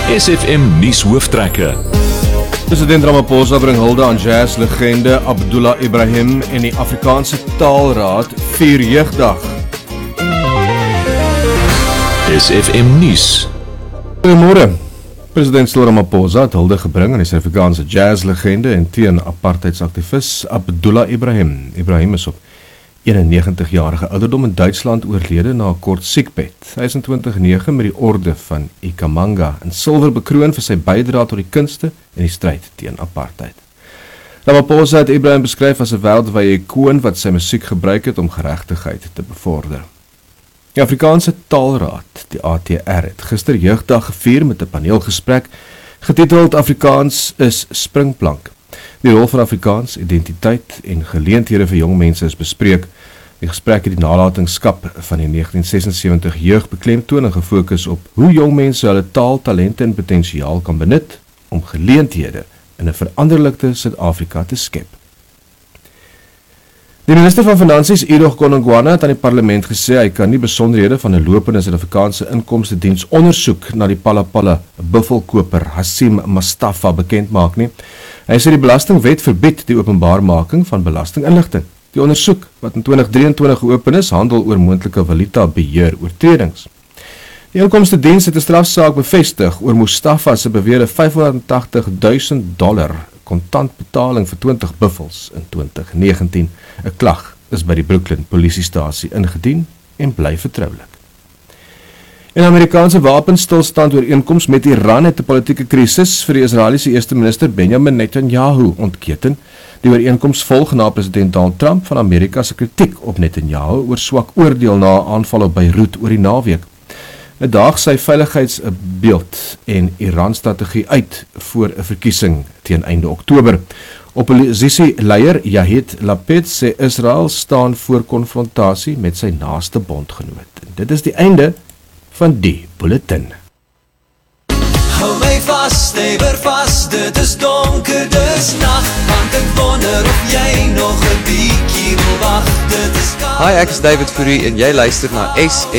SFM nuus hooftrekke. President Ramaphosa bring hulde aan jazzlegende Abdullah Ibrahim en die Afrikaanse Taalraad vier jeugdag. SFM nuus. Goeiemôre. President Cyril Ramaphosa het hulde gebring aan die Suid-Afrikaanse jazzlegende en teen-apartheidsaktivis Abdullah Ibrahim. Ibrahim is op 91-jarige ouderdom in Duitsland oorlede na 'n kort siekbed. Hy is in 2009 met die orde van Ikhamanga in silwer bekroon vir sy bydrae tot die kunste en die stryd teen apartheid. Ramaphosa het Ibrahim beskryf as 'n wêreldwye ikoon wat sy musiek gebruik het om geregtigheid te bevorder. Die Afrikaanse Taalraad, die ATR, het gister jeugdag gevier met 'n paneelgesprek getiteld Afrikaans is springplank. Die rol van Afrikaans, identiteit en geleenthede vir jong mense is bespreek. Die gesprek het die nalatenskap van die 1976 jeug beklemtoon en gefokus op hoe jong mense hulle taal, talente en potensiaal kan benut om geleenthede in 'n veranderlikte Suid-Afrika te skep. Die minister van Finansies, Edog Konongwana, het aan die parlement gesê hy kan nie besonderhede van 'n lopende Suid-Afrikaanse inkomstediens ondersoek na die Pala buffelkoper Hasim Mustafa bekend maak nie. Hy sê die belastingwet verbied die openbaarmaking van belastinginligting. Die ondersoek wat in 2023 geopen is, handel oor moontlike valuta beheer oortredings. Die inkomstediens het 'n strafsaak bevestig oor Mustafa se beweerde $580,000 kontantbetaling vir 20 buffels in 2019. 'n Klag is by die Brooklyn polisiestasie ingedien en bly vertroulik. 'n Amerikaanse wapenstilstand ooreenkoms met Iran het 'n politieke krisis vir die Israeliese eerste minister Benjamin Netanyahu ontketen. Die ooreenkoms volg na president Donald Trump van Amerika se kritiek op Netanyahu oor swak oordeel na 'n aanval op Beirut oor die naweek. Dit daag sy veiligheidsbeeld en Iran-strategie uit voor 'n verkiesing teen einde Oktober. Oppositieleier Yair Lapid sê Israel staan voor konfrontasie met sy naaste bondgenoot. Dit is die einde van die bulletin. Hou my vas, stewig vas, dit is donker, dis nag, want ek wonder of jy nog 'n bietjie wil wag, dit is Hi, ek is David Fourie en jy luister na SFM.